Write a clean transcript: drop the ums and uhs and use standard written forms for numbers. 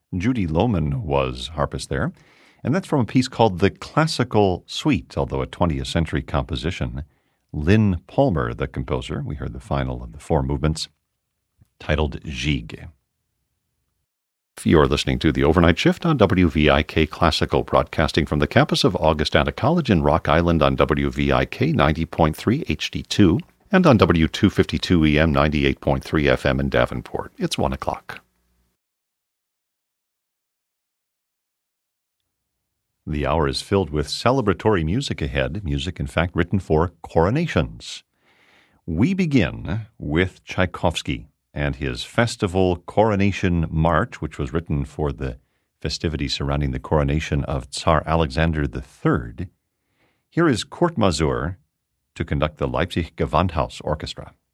Judy Lohman was harpist there. And that's from a piece called The Classical Suite, although a 20th century composition. Lynn Palmer, the composer. We heard the final of the four movements, titled Gigue. You're listening to The Overnight Shift on WVIK Classical, broadcasting from the campus of Augustana College in Rock Island on WVIK 90.3 HD2 and on W252 EM 98.3 FM in Davenport. It's 1 o'clock. The hour is filled with celebratory music ahead, music, in fact, written for coronations. We begin with Tchaikovsky and his Festival Coronation March, which was written for the festivities surrounding the coronation of Tsar Alexander III. Here is Kurt Masur to conduct the Leipzig Gewandhaus Orchestra.